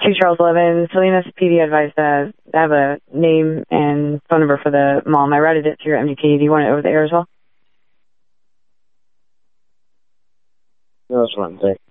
2 Charles 11, Salinas PD advised I have a name and phone number for the mom. I routed it through MDT. Do you want it over the air as well? No, that's one thing.